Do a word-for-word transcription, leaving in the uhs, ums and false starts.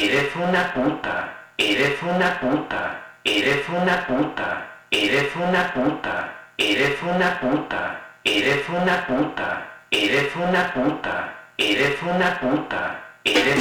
eres una puta, eres una puta, eres una puta, eres una puta, eres una puta, eres una puta, eres una puta, eres una puta, eres